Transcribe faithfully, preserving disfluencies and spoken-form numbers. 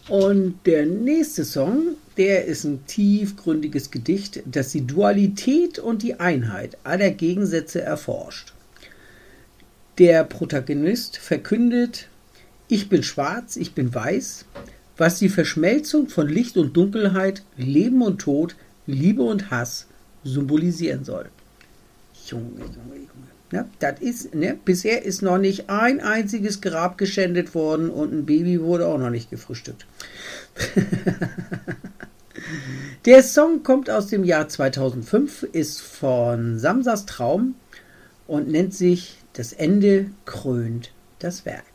Und der nächste Song, der ist ein tiefgründiges Gedicht, das die Dualität und die Einheit aller Gegensätze erforscht. Der Protagonist verkündet: Ich bin schwarz, ich bin weiß, was die Verschmelzung von Licht und Dunkelheit, Leben und Tod, Liebe und Hass symbolisieren soll. Junge, Junge, Junge. Ja, das ist, ne, bisher ist noch nicht ein einziges Grab geschändet worden und ein Baby wurde auch noch nicht gefrühstückt. Der Song kommt aus dem Jahr zweitausendfünf, ist von Samsas Traum und nennt sich Das Ende krönt das Werk.